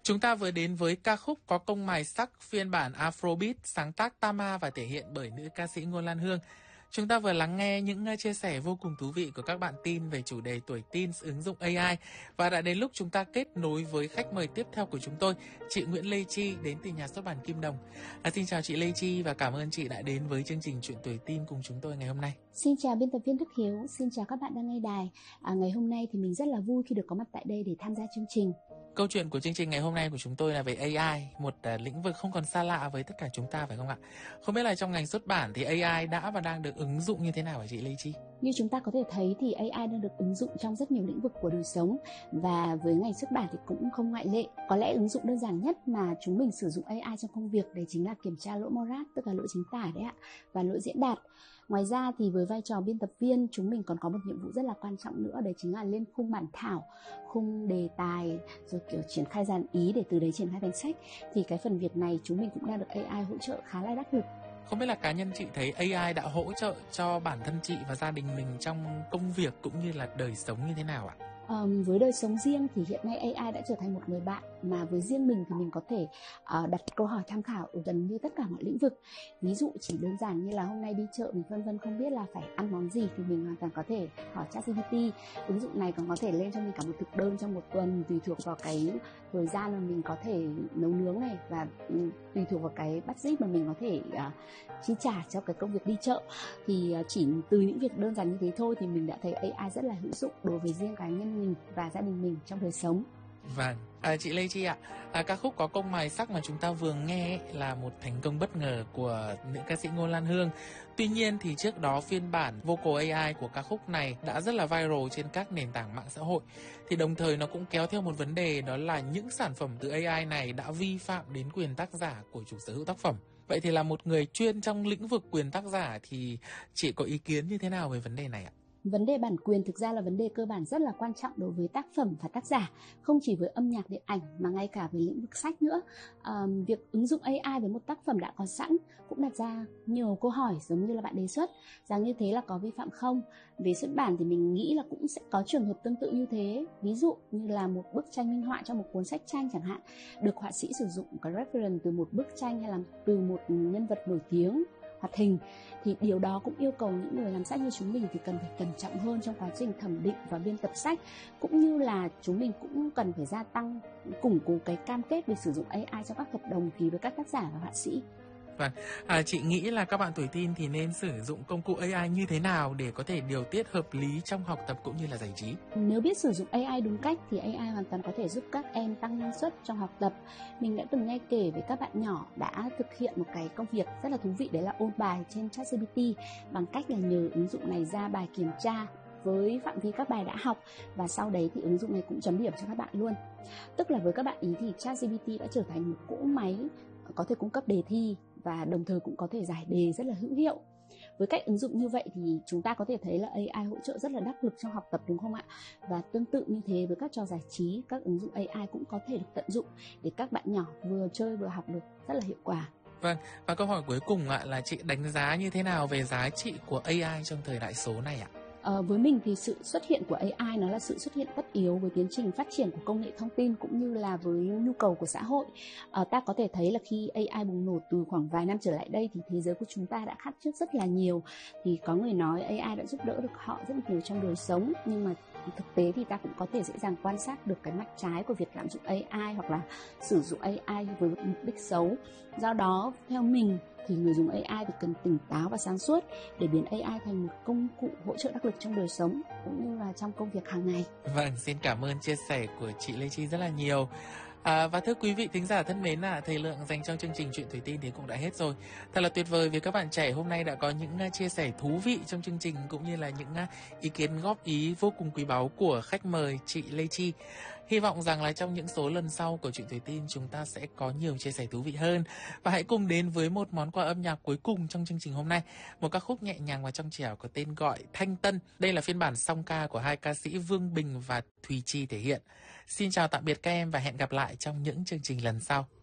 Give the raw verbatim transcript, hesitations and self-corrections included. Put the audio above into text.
Chúng ta vừa đến với ca khúc Có Công Mài Sắc phiên bản Afrobeat sáng tác Tama và thể hiện bởi nữ ca sĩ Ngô Lan Hương. Chúng ta vừa lắng nghe những chia sẻ vô cùng thú vị của các bạn teen về chủ đề tuổi teen ứng dụng a i, và đã đến lúc chúng ta kết nối với khách mời tiếp theo của chúng tôi, chị Nguyễn Lê Chi đến từ nhà xuất bản Kim Đồng. À, xin chào chị Lê Chi và cảm ơn chị đã đến với chương trình Chuyện Tuổi Teen cùng chúng tôi ngày hôm nay. Xin chào biên tập viên Đức Hiếu, xin chào các bạn đang nghe đài. À, ngày hôm nay thì mình rất là vui khi được có mặt tại đây để tham gia chương trình. Câu chuyện của chương trình ngày hôm nay của chúng tôi là về a i, một uh, lĩnh vực không còn xa lạ với tất cả chúng ta, phải không ạ? Không biết là trong ngành xuất bản thì a i đã và đang được ứng dụng như thế nào hả chị Lê Chi? Như chúng ta có thể thấy thì a i đang được ứng dụng trong rất nhiều lĩnh vực của đời sống, và với ngành xuất bản thì cũng không ngoại lệ. Có lẽ ứng dụng đơn giản nhất mà chúng mình sử dụng a i trong công việc đấy chính là kiểm tra lỗi morat, tức là lỗi chính tả đấy ạ, và lỗi diễn đạt. Ngoài ra thì với vai trò biên tập viên, chúng mình còn có một nhiệm vụ rất là quan trọng nữa, đấy chính là lên khung bản thảo, khung đề tài, rồi kiểu triển khai dàn ý để từ đấy triển khai thành sách. Thì cái phần việc này chúng mình cũng đang được a i hỗ trợ khá là đắc lực. Không biết là cá nhân chị thấy a i đã hỗ trợ cho bản thân chị và gia đình mình trong công việc cũng như là đời sống như thế nào ạ? Um, với đời sống riêng thì hiện nay a i đã trở thành một người bạn mà với riêng mình thì mình có thể uh, đặt câu hỏi tham khảo ở gần như tất cả mọi lĩnh vực. Ví dụ chỉ đơn giản như là hôm nay đi chợ mình vân vân không biết là phải ăn món gì thì mình hoàn toàn có thể hỏi ChatGPT. Ứng dụng này còn có thể lên cho mình cả một thực đơn trong một tuần, tùy thuộc vào cái thời gian mà mình có thể nấu nướng này, và um, tùy thuộc vào cái budget mà mình có thể uh, chi trả cho cái công việc đi chợ. Thì uh, chỉ từ những việc đơn giản như thế thôi thì mình đã thấy a i rất là hữu dụng đối với riêng cá nhân mình và gia đình mình trong đời sống. Vâng, à, chị Lê Chi ạ, à, ca khúc Có Công Mài Sắc mà chúng ta vừa nghe là một thành công bất ngờ của nữ ca sĩ Ngô Lan Hương. Tuy nhiên thì trước đó phiên bản vocal a i của ca khúc này đã rất là viral trên các nền tảng mạng xã hội. Thì đồng thời nó cũng kéo theo một vấn đề, đó là những sản phẩm từ a i này đã vi phạm đến quyền tác giả của chủ sở hữu tác phẩm. Vậy thì là một người chuyên trong lĩnh vực quyền tác giả thì chị có ý kiến như thế nào về vấn đề này ạ? Vấn đề bản quyền thực ra là vấn đề cơ bản rất là quan trọng đối với tác phẩm và tác giả, không chỉ với âm nhạc điện ảnh mà ngay cả với lĩnh vực sách nữa. À, việc ứng dụng a i với một tác phẩm đã có sẵn cũng đặt ra nhiều câu hỏi giống như là bạn đề xuất, rằng như thế là có vi phạm không? Về xuất bản thì mình nghĩ là cũng sẽ có trường hợp tương tự như thế. Ví dụ như là một bức tranh minh họa trong một cuốn sách tranh chẳng hạn, được họa sĩ sử dụng cái reference từ một bức tranh hay là từ một nhân vật nổi tiếng hoạt hình, thì điều đó cũng yêu cầu những người làm sách như chúng mình thì cần phải cẩn trọng hơn trong quá trình thẩm định và biên tập sách, cũng như là chúng mình cũng cần phải gia tăng, củng cố cái cam kết về sử dụng a i trong các hợp đồng ký với các tác giả và họa sĩ. Vâng, à, chị nghĩ là các bạn tuổi teen thì nên sử dụng công cụ a i như thế nào để có thể điều tiết hợp lý trong học tập cũng như là giải trí? Nếu biết sử dụng a i đúng cách thì a i hoàn toàn có thể giúp các em tăng năng suất trong học tập. Mình đã từng nghe kể về các bạn nhỏ đã thực hiện một cái công việc rất là thú vị, đấy là ôn bài trên ChatGPT bằng cách là nhờ ứng dụng này ra bài kiểm tra với phạm vi các bài đã học, và sau đấy thì ứng dụng này cũng chấm điểm cho các bạn luôn. Tức là với các bạn ý thì ChatGPT đã trở thành một cỗ máy có thể cung cấp đề thi và đồng thời cũng có thể giải đề rất là hữu hiệu. Với cách ứng dụng như vậy thì chúng ta có thể thấy là a i hỗ trợ rất là đắc lực trong học tập, đúng không ạ? Và tương tự như thế với các trò giải trí, các ứng dụng a i cũng có thể được tận dụng để các bạn nhỏ vừa chơi vừa học được rất là hiệu quả. Vâng, và câu hỏi cuối cùng ạ là chị đánh giá như thế nào về giá trị của a i trong thời đại số này ạ? À, với mình thì sự xuất hiện của a i nó là sự xuất hiện tất yếu với tiến trình phát triển của công nghệ thông tin cũng như là với nhu cầu của xã hội. À, ta có thể thấy là khi a i bùng nổ từ khoảng vài năm trở lại đây thì thế giới của chúng ta đã khác trước rất là nhiều. Thì có người nói a i đã giúp đỡ được họ rất nhiều trong đời sống, nhưng mà thực tế thì ta cũng có thể dễ dàng quan sát được cái mặt trái của việc lạm dụng a i hoặc là sử dụng a i với mục đích xấu. Do đó, theo mình thì người dùng a i thì cần tỉnh táo và sáng suốt để biến a i thành một công cụ hỗ trợ đắc lực trong đời sống cũng như là trong công việc hàng ngày. Vâng, xin cảm ơn chia sẻ của chị Lê Chi rất là nhiều. À, và thưa quý vị thính giả thân mến, là thời lượng dành cho chương trình Chuyện Tuổi Teen thì cũng đã hết rồi. Thật là tuyệt vời vì các bạn trẻ hôm nay đã có những uh, chia sẻ thú vị trong chương trình, cũng như là những uh, ý kiến góp ý vô cùng quý báu của khách mời chị Lê Chi. Hy vọng rằng là trong những số lần sau của Chuyện Tuổi Teen chúng ta sẽ có nhiều chia sẻ thú vị hơn. Và hãy cùng đến với một món quà âm nhạc cuối cùng trong chương trình hôm nay, một ca khúc nhẹ nhàng và trong trẻo có tên gọi Thanh Tân. Đây là phiên bản song ca của hai ca sĩ Vương Bình và Thùy Chi thể hiện. Xin chào tạm biệt các em và hẹn gặp lại trong những chương trình lần sau.